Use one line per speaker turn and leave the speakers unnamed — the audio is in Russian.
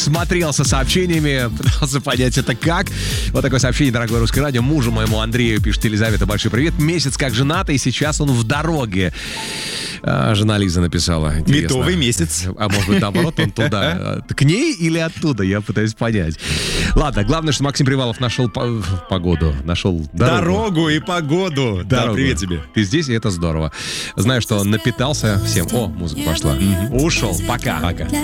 Смотрелся сообщениями, пытался понять, это как. Вот такое сообщение, дорогое Русское радио. Мужу моему Андрею пишет Елизавета, большой привет. Месяц как женатый, и сейчас он в дороге. Жена Лиза написала. Интересно.
Медовый месяц.
А может быть, наоборот, он туда. К ней или оттуда? Я пытаюсь понять. Ладно, главное, что Максим Привалов нашел погоду. Нашел
дорогу и погоду. Да, привет тебе.
Ты здесь, и это здорово. Знаю, что он напитался всем. О, музыка пошла. Ушел. Пока.
Пока.